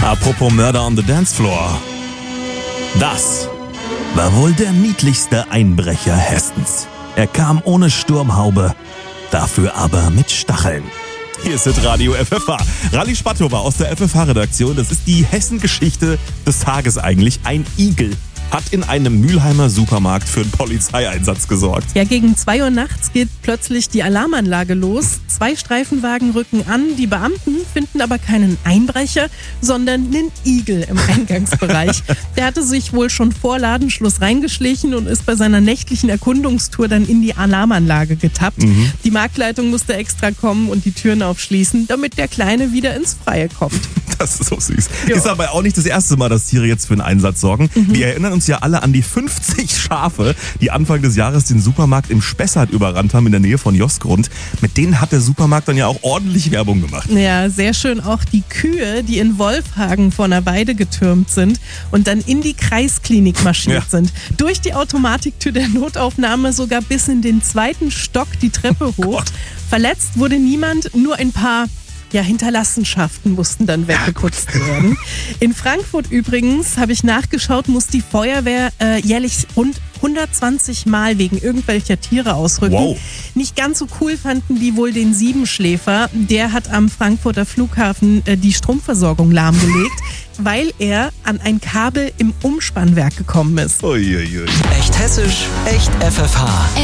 Apropos Murder on the Dance Floor. Das war wohl der niedlichste Einbrecher Hessens. Er kam ohne Sturmhaube, dafür aber mit Stacheln. Hier ist das Radio FFH. Rally Spattova aus der FFH-Redaktion. Das ist die Hessen-Geschichte des Tages eigentlich. Ein Igel hat in einem Mülheimer Supermarkt für einen Polizeieinsatz gesorgt. Ja, gegen 2 Uhr nachts geht plötzlich die Alarmanlage los. 2 Streifenwagen rücken an. Die Beamten finden aber keinen Einbrecher, sondern einen Igel im Eingangsbereich. Der hatte sich wohl schon vor Ladenschluss reingeschlichen und ist bei seiner nächtlichen Erkundungstour dann in die Alarmanlage getappt. Die Marktleitung musste extra kommen und die Türen aufschließen, damit der Kleine wieder ins Freie kommt. Das ist so süß. Jo. Ist aber auch nicht das erste Mal, dass Tiere jetzt für einen Einsatz sorgen. Wir erinnern uns ja alle an die 50 Schafe, die Anfang des Jahres den Supermarkt im Spessart überrannt haben in der Nähe von Josgrund. Mit denen hat der Supermarkt dann ja auch ordentlich Werbung gemacht. Ja, sehr schön auch die Kühe, die in Wolfhagen vor einer Weide getürmt sind und dann in die Kreisklinik marschiert sind. Durch die Automatiktür der Notaufnahme sogar bis in den 2. Stock die Treppe hoch. Gott. Verletzt wurde niemand, nur ein paar Hinterlassenschaften mussten dann weggeputzt werden. In Frankfurt übrigens, habe ich nachgeschaut, muss die Feuerwehr jährlich rund 120 Mal wegen irgendwelcher Tiere ausrücken. Wow. Nicht ganz so cool fanden die wohl den Siebenschläfer. Der hat am Frankfurter Flughafen die Stromversorgung lahmgelegt, weil er an ein Kabel im Umspannwerk gekommen ist. Uiuiui. Echt hessisch, echt FFH.